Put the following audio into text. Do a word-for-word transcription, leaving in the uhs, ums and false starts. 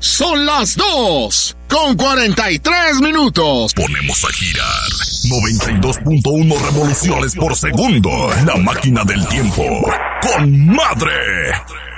Son las dos con cuarenta y tres minutos. Ponemos a girar noventa y dos punto uno revoluciones por segundo. La máquina del tiempo. ¡Con madre!